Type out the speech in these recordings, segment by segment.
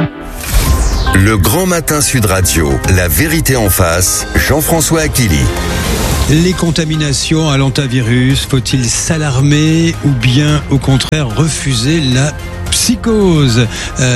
Le Grand Matin Sud Radio, la vérité en face, Jean-François Achilly. Les contaminations à l'hantavirus, faut-il s'alarmer ou bien au contraire refuser la psychose?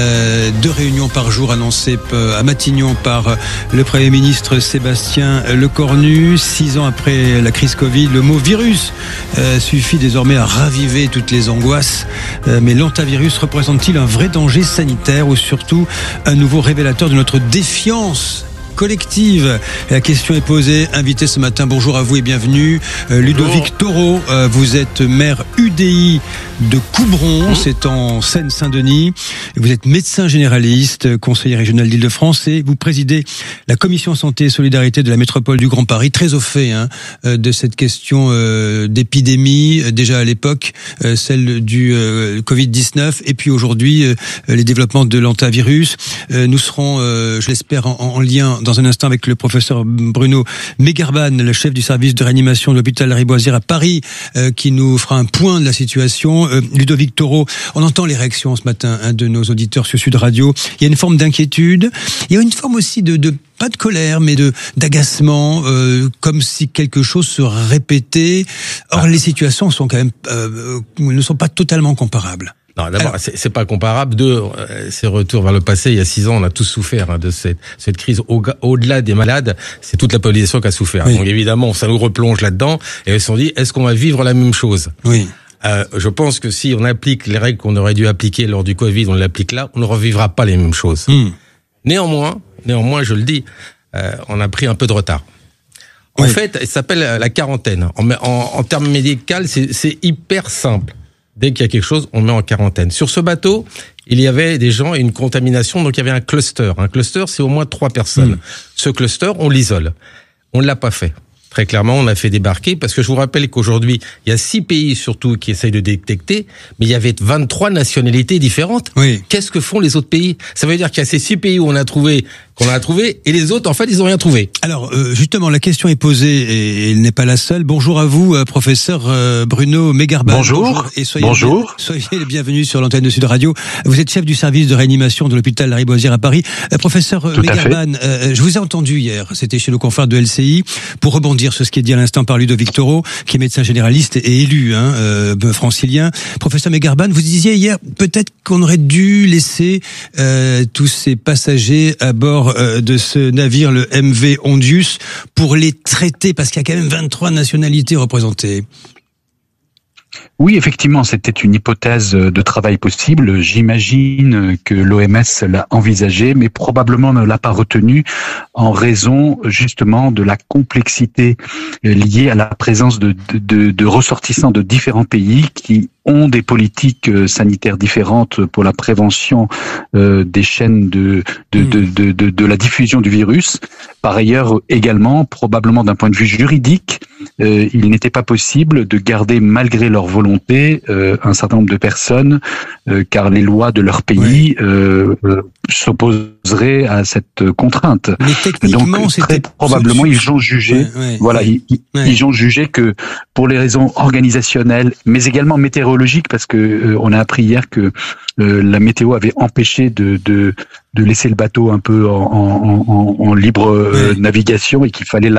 2 réunions par jour annoncées à Matignon par le Premier ministre Sébastien Lecornu. 6 ans après la crise Covid, le mot virus suffit désormais à raviver toutes les angoisses. Mais l'hantavirus représente-t-il un vrai danger sanitaire ou surtout un nouveau révélateur de notre défiance collective? La question est posée. Invité ce matin, bonjour à vous et bienvenue. Ludovic Toro, vous êtes maire UDI de Coubron, c'est en Seine-Saint-Denis. Vous êtes médecin généraliste, conseiller régional d'Île-de-France et vous présidez la commission santé et solidarité de la métropole du Grand Paris, très au fait de cette question d'épidémie, déjà à l'époque, celle du Covid-19 et puis aujourd'hui les développements de l'hantavirus. Nous serons, je l'espère, en lien dans un instant avec le professeur Bruno Megarban, le chef du service de réanimation de l'hôpital Lariboisière à Paris, qui nous fera un point de la situation. Ludovic Toro, on entend les réactions ce matin de nos auditeurs sur Sud Radio. Il y a une forme d'inquiétude, il y a une forme aussi de pas de colère, mais d'agacement, comme si quelque chose se répétait. Or, les situations sont quand même ne sont pas totalement comparables. Non, d'abord, c'est pas comparable. Ces retours vers le passé, il y a 6 ans, on a tous souffert de cette crise. Au-delà des malades, c'est toute la population qui a souffert. Oui. Donc évidemment, ça nous replonge là-dedans. Et ils se sont dit, est-ce qu'on va vivre la même chose? Oui. Je pense que si on applique les règles qu'on aurait dû appliquer lors du Covid, on l'applique là, on ne revivra pas les mêmes choses. Néanmoins, je le dis, on a pris un peu de retard. En fait, ça s'appelle la quarantaine. En termes médicaux, c'est hyper simple. Dès qu'il y a quelque chose, on met en quarantaine. Sur ce bateau, il y avait des gens et une contamination, donc il y avait un cluster. Un cluster, c'est au moins 3 personnes. Ce cluster, on l'isole. On ne l'a pas fait. Très clairement, on a fait débarquer, parce que je vous rappelle qu'aujourd'hui, il y a 6 pays surtout qui essayent de détecter, mais il y avait 23 nationalités différentes. Oui. Qu'est-ce que font les autres pays? Ça veut dire qu'il y a ces 6 pays où qu'on a trouvé, et les autres, en fait, ils n'ont rien trouvé. Alors, justement, la question est posée, et elle n'est pas la seule. Bonjour à vous, professeur Bruno Megarban. Bonjour. Et soyez les bienvenus sur l'antenne de Sud Radio. Vous êtes chef du service de réanimation de l'hôpital Lariboisière à Paris. Professeur Megarban, je vous ai entendu hier, c'était chez le confrère de LCI, pour rebondir sur ce qui est dit à l'instant par Ludovic Toro, qui est médecin généraliste et élu francilien. Professeur Megarban, vous disiez hier, peut-être qu'on aurait dû laisser tous ces passagers à bord de ce navire, le MV Ondius, pour les traiter, parce qu'il y a quand même 23 nationalités représentées. Oui, effectivement, c'était une hypothèse de travail possible. J'imagine que l'OMS l'a envisagé, mais probablement ne l'a pas retenu en raison justement de la complexité liée à la présence de ressortissants de différents pays qui ont des politiques sanitaires différentes pour la prévention des chaînes de la diffusion du virus. Par ailleurs, également, probablement d'un point de vue juridique, il n'était pas possible de garder malgré leur volonté un certain nombre de personnes, car les lois de leur pays s'opposeraient à cette contrainte. Mais techniquement, donc très probablement ils ont jugé, ils ont jugé que pour les raisons organisationnelles, mais également météorologiques, parce que on a appris hier que la météo avait empêché de laisser le bateau un peu en libre navigation et qu'il fallait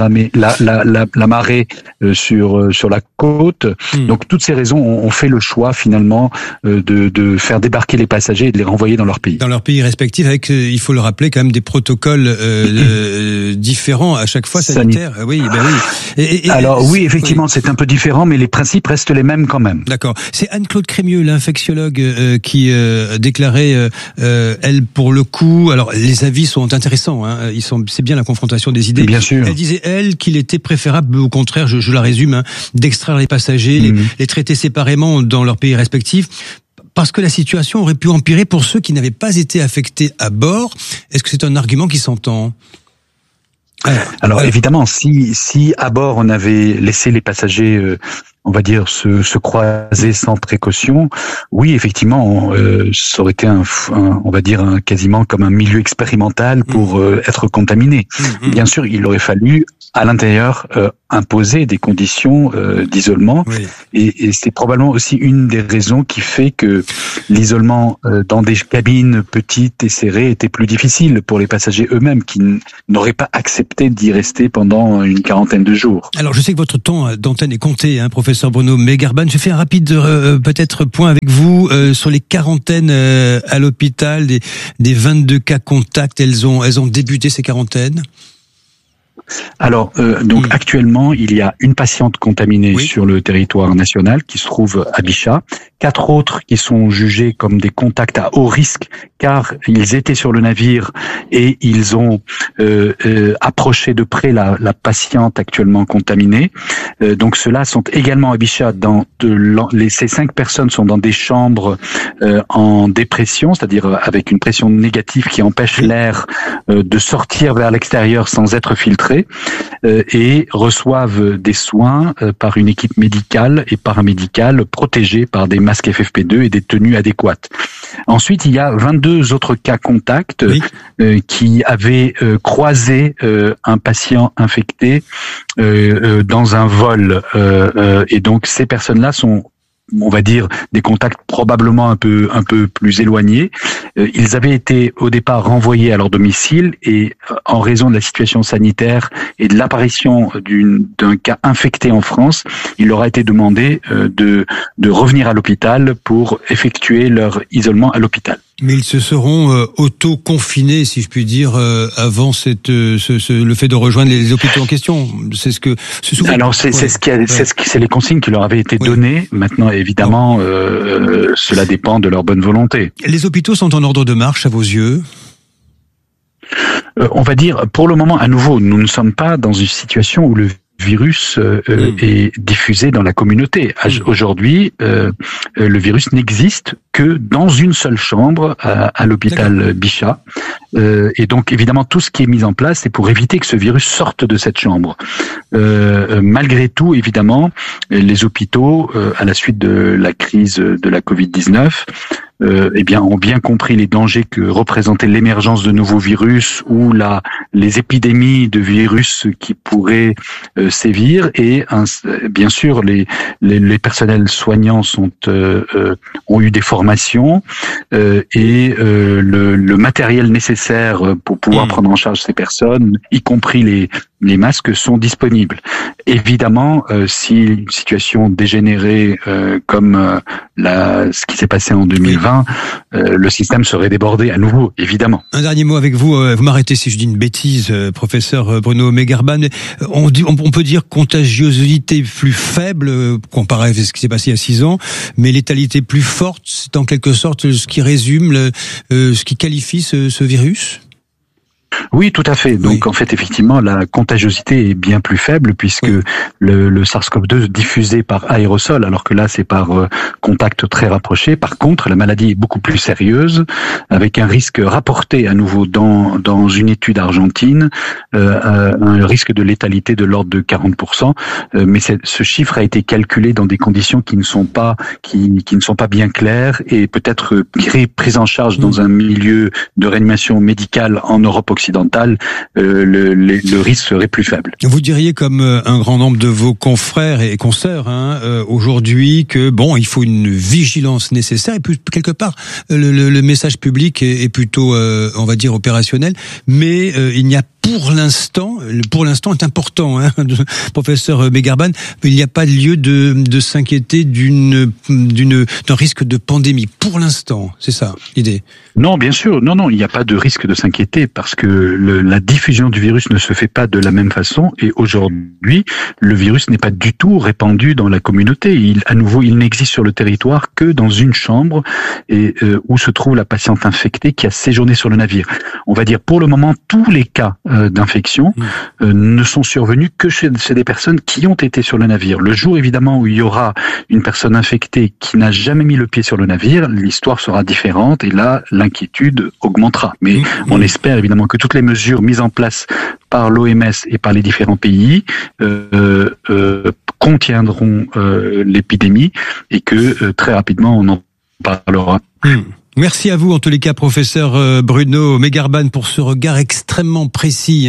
la marée sur la côte. Donc toutes ces raisons ont fait le choix finalement de faire débarquer les passagers et de les renvoyer dans leur pays. Dans leur pays respectif, avec, il faut le rappeler, quand même des protocoles différents à chaque fois sanitaires. Oui. Alors oui, effectivement, c'est un peu différent, mais les principes restent les mêmes quand même. D'accord. C'est Anne-Claude Crémieux, l'infectiologue, qui déclarait, elle, pour le coup, alors les avis sont intéressants, c'est bien la confrontation des idées. Bien sûr. Elle disait, elle, qu'il était préférable, au contraire, je la résume, d'extraire les passagers, les traiter séparément dans leur pays respectif, parce que la situation aurait pu empirer pour ceux qui n'avaient pas été affectés à bord. Est-ce que c'est un argument qui s'entend ? Alors évidemment, si à bord on avait laissé les passagers, on va dire, se croiser sans précaution, oui, effectivement, ça aurait été on va dire quasiment comme un milieu expérimental pour être contaminé. Bien sûr, il aurait fallu à l'intérieur imposer des conditions d'isolement. Oui. Et c'est probablement aussi une des raisons qui fait que l'isolement dans des cabines petites et serrées était plus difficile pour les passagers eux-mêmes qui n'auraient pas accepté d'y rester pendant une quarantaine de jours. Alors, je sais que votre temps d'antenne est compté, professeur Bruno Megarban. Je fais un rapide peut-être point avec vous sur les quarantaines à l'hôpital, des 22 cas contacts. Elles ont débuté ces quarantaines? Alors, donc actuellement, il y a une patiente contaminée sur le territoire national qui se trouve à Bichat, 4 autres qui sont jugés comme des contacts à haut risque car ils étaient sur le navire et ils ont approché de près la patiente actuellement contaminée. Donc ceux-là sont également à Bichat. Ces 5 personnes sont dans des chambres en dépression, c'est-à-dire avec une pression négative qui empêche l'air de sortir vers l'extérieur sans être filtré. Et reçoivent des soins par une équipe médicale et paramédicale protégée par des masques FFP2 et des tenues adéquates. Ensuite, il y a 22 autres cas contacts qui avaient croisé un patient infecté dans un vol. Et donc, ces personnes-là sont, on va dire, des contacts probablement un peu plus éloignés. Ils avaient été au départ renvoyés à leur domicile et en raison de la situation sanitaire et de l'apparition d'un cas infecté en France, il leur a été demandé de revenir à l'hôpital pour effectuer leur isolement à l'hôpital. Mais ils se seront auto-confinés, si je puis dire, avant le fait de rejoindre les hôpitaux en question. C'est ce que alors c'est les consignes qui leur avaient été données. Maintenant, évidemment, cela dépend de leur bonne volonté. Les hôpitaux sont en ordre de marche à vos yeux? On va dire, pour le moment, à nouveau, nous ne sommes pas dans une situation où le virus est diffusé dans la communauté. Aujourd'hui, le virus n'existe que dans une seule chambre à l'hôpital Bichat. Et donc, évidemment, tout ce qui est mis en place, c'est pour éviter que ce virus sorte de cette chambre. Malgré tout, évidemment, les hôpitaux, à la suite de la crise de la Covid-19, ont bien compris les dangers que représentait l'émergence de nouveaux virus ou les épidémies de virus qui pourraient sévir. Et bien sûr, les personnels soignants ont eu des formations et le matériel nécessaire pour pouvoir prendre en charge ces personnes, y compris les masques, sont disponibles. Évidemment, si une situation dégénérait comme ce qui s'est passé en 2020, le système serait débordé à nouveau, évidemment. Un dernier mot avec vous. Vous m'arrêtez si je dis une bêtise, professeur Bruno Megarban. On peut dire contagiosité plus faible comparé à ce qui s'est passé il y a 6 ans, mais létalité plus forte. C'est en quelque sorte ce qui résume, ce qui qualifie ce virus? Oui, tout à fait. Donc, en fait, effectivement, la contagiosité est bien plus faible puisque le SARS-CoV-2 diffusé par aérosol, alors que là, c'est par contact très rapproché. Par contre, la maladie est beaucoup plus sérieuse, avec un risque rapporté à nouveau dans une étude argentine, un risque de létalité de l'ordre de 40%. Mais ce chiffre a été calculé dans des conditions qui ne sont pas bien claires et peut-être prise en charge dans un milieu de réanimation médicale en Europe occidentale, le risque serait plus faible. Vous diriez, comme un grand nombre de vos confrères et consoeurs aujourd'hui, que il faut une vigilance nécessaire et puis quelque part le message public est plutôt on va dire opérationnel, mais il n'y a pour l'instant est important, professeur Megarban, il n'y a pas lieu de s'inquiéter d'un risque de pandémie. Pour l'instant, c'est ça l'idée? Non, bien sûr, non, il n'y a pas de risque de s'inquiéter parce que la diffusion du virus ne se fait pas de la même façon et aujourd'hui, le virus n'est pas du tout répandu dans la communauté. Il n'existe sur le territoire que dans une chambre et où se trouve la patiente infectée qui a séjourné sur le navire. On va dire pour le moment, tous les cas d'infection ne sont survenus que chez des personnes qui ont été sur le navire. Le jour, évidemment, où il y aura une personne infectée qui n'a jamais mis le pied sur le navire, l'histoire sera différente et là, l'inquiétude augmentera. Mais on espère évidemment que toutes les mesures mises en place par l'OMS et par les différents pays contiendront l'épidémie et que très rapidement, on en parlera. Merci à vous, en tous les cas, professeur Bruno Megarban, pour ce regard extrêmement précis,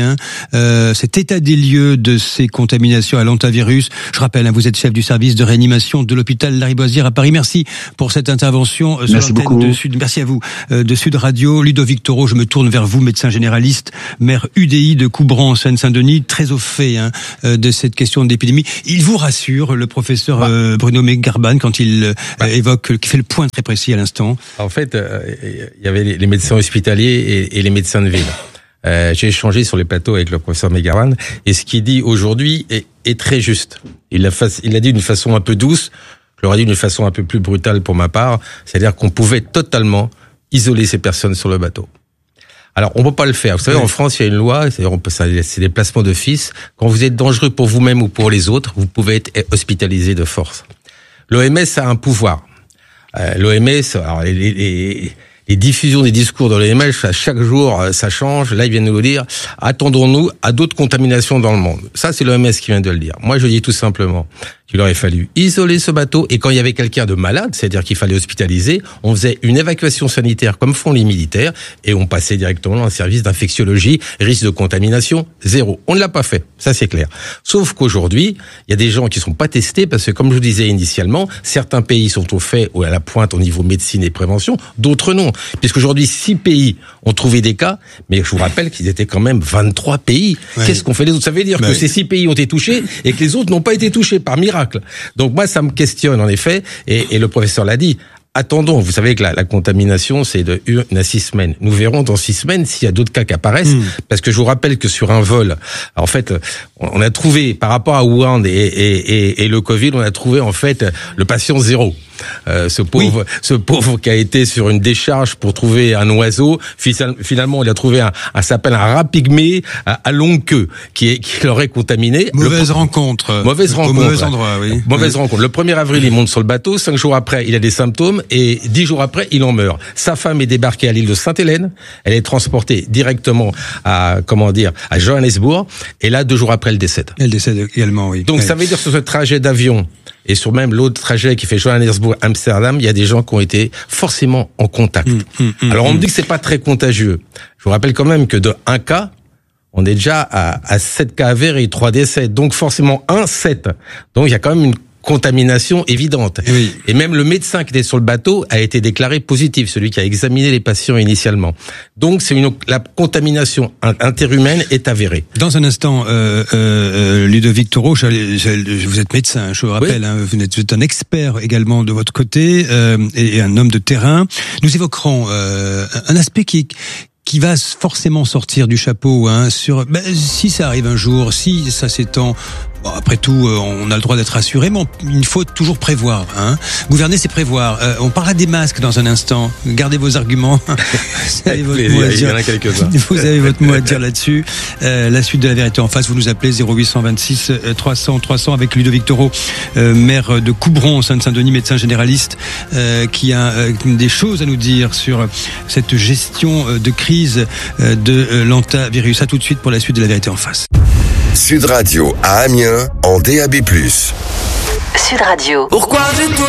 cet état des lieux de ces contaminations à l'hantavirus. Je rappelle, vous êtes chef du service de réanimation de l'hôpital Lariboisière à Paris. Merci pour cette intervention sur l'antenne de Sud. Merci à vous de Sud Radio. Ludovic Toro, je me tourne vers vous, médecin généraliste, maire UDI de Coubran en Seine-Saint-Denis, très au fait de cette question d'épidémie. Il vous rassure, le professeur Bruno Megarban, quand il évoque, qui fait le point très précis à l'instant. En fait, il y avait les médecins hospitaliers et les médecins de ville. J'ai échangé sur les plateaux avec le professeur Megarban, et ce qu'il dit aujourd'hui est très juste. Il l'a dit d'une façon un peu douce, je l'aurais dit d'une façon un peu plus brutale pour ma part, c'est-à-dire qu'on pouvait totalement isoler ces personnes sur le bateau. Alors, on peut pas le faire. Vous savez, en France, il y a une loi, c'est des placements d'office. Quand vous êtes dangereux pour vous-même ou pour les autres, vous pouvez être hospitalisé de force. L'OMS a un pouvoir. L'OMS, alors les diffusions des discours de l'OMS, chaque jour, ça change. Là, ils viennent nous dire, attendons-nous à d'autres contaminations dans le monde. Ça, c'est l'OMS qui vient de le dire. Moi, je dis tout simplement qu'il aurait fallu isoler ce bateau, et quand il y avait quelqu'un de malade, c'est-à-dire qu'il fallait hospitaliser, on faisait une évacuation sanitaire comme font les militaires, et on passait directement dans un service d'infectiologie, risque de contamination, 0. On ne l'a pas fait, ça c'est clair. Sauf qu'aujourd'hui, il y a des gens qui sont pas testés, parce que comme je vous disais initialement, certains pays sont au fait ou à la pointe au niveau médecine et prévention, d'autres non. Puisqu'aujourd'hui, 6 pays ont trouvé des cas, mais je vous rappelle qu'ils étaient quand même 23 pays. Ouais. Qu'est-ce qu'on fait les autres? Ça veut dire que ces 6 pays ont été touchés et que les autres n'ont pas été touchés par miracle. Donc moi, ça me questionne en effet, et le professeur l'a dit. Attendons, vous savez que la contamination, c'est de 1 à 6 semaines. Nous verrons dans 6 semaines s'il y a d'autres cas qui apparaissent, parce que je vous rappelle que sur un vol, en fait, on a trouvé, par rapport à Wuhan et le Covid, on a trouvé en fait le patient 0. Ce pauvre qui a été sur une décharge pour trouver un oiseau, finalement il a trouvé ça s'appelle un rat pygmée à longue queue qui l'aurait contaminé. Mauvaise rencontre. Au mauvais endroit, oui. Mauvaise rencontre. Le 1er avril, il monte sur le bateau, 5 jours après, il a des symptômes, et 10 jours après, il en meurt. Sa femme est débarquée à l'île de Sainte-Hélène, elle est transportée directement à Johannesburg, et là, 2 jours après, elle décède. Elle décède également, oui. Donc ça veut dire que sur ce trajet d'avion, et sur même l'autre trajet qui fait Johannesburg-Amsterdam, il y a des gens qui ont été forcément en contact. Alors on me dit que c'est pas très contagieux. Je vous rappelle quand même que de 1 cas, on est déjà à 7 cas avérés et 3 décès. Donc forcément 7. Donc il y a quand même une contamination évidente. Oui. Et même le médecin qui était sur le bateau a été déclaré positif, celui qui a examiné les patients initialement. Donc la contamination interhumaine est avérée. Dans un instant, Ludovic Toro, vous êtes médecin, je vous rappelle, vous êtes un expert également de votre côté, et un homme de terrain. Nous évoquerons un aspect qui va forcément sortir du chapeau, sur si ça arrive un jour, si ça s'étend. Bon, après tout, on a le droit d'être rassuré, mais il faut toujours prévoir. Gouverner, c'est prévoir. On parlera des masques dans un instant. Gardez vos arguments. Vous avez votre mot à dire. Il y en a quelques-uns. Vous avez votre mot à dire là-dessus. La suite de la vérité en face, vous nous appelez 0826 300 300 avec Ludovic Toro, maire de Coubron, Seine-Saint-Denis, médecin généraliste, qui a des choses à nous dire sur cette gestion de crise de l'hantavirus. À tout de suite pour la suite de la vérité en face. Sud Radio à Amiens en DAB+. Sud Radio. Pourquoi j'ai tout